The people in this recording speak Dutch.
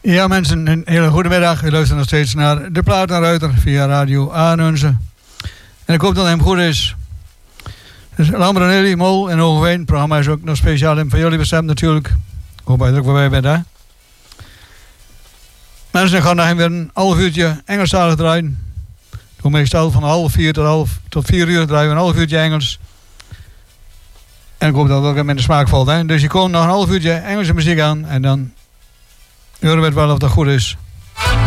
Ja mensen, een hele goede middag. U luistert nog steeds naar De Platenruiter via Radio Aanunzen. En ik hoop dat het hem goed is. Dus Lambert en Elly, Mol en Hogeveen. Het programma is ook nog speciaal voor jullie bestemd natuurlijk. Ik hoop dat je er ook weer bij bent, hè. Mensen, ik ga nog weer een half uurtje Engelstalig draaien. Doe meestal van 3:30 tot 4 uur draaien we een half uurtje Engels. En ik hoop dat het ook met de smaak valt, hè. Dus je komt nog een half uurtje Engelse muziek aan en dan horen we het wel of dat goed is.